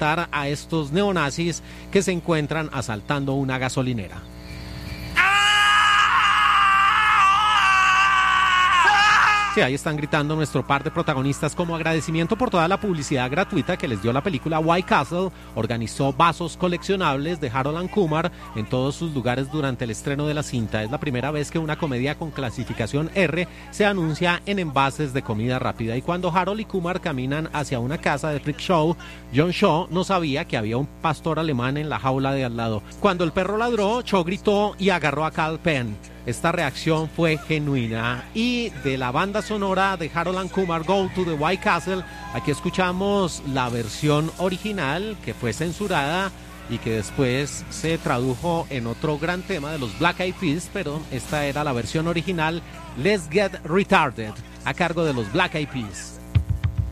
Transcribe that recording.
matar a estos neonazis que se encuentran asaltando una gasolinera. Sí, ahí están gritando nuestro par de protagonistas. Como agradecimiento por toda la publicidad gratuita que les dio la película, White Castle organizó vasos coleccionables de Harold and Kumar en todos sus lugares durante el estreno de la cinta. Es la primera vez que una comedia con clasificación R se anuncia en envases de comida rápida. Y cuando Harold y Kumar caminan hacia una casa de freak show, John Shaw no sabía que había un pastor alemán en la jaula de al lado. Cuando el perro ladró, Shaw gritó y agarró a Kal Penn. Esta reacción fue genuina. Y de la banda sonora de Harold and Kumar, Go to the White Castle, aquí escuchamos la versión original que fue censurada y que después se tradujo en otro gran tema de los Black Eyed Peas, pero esta era la versión original, Let's Get Retarded, a cargo de los Black Eyed Peas.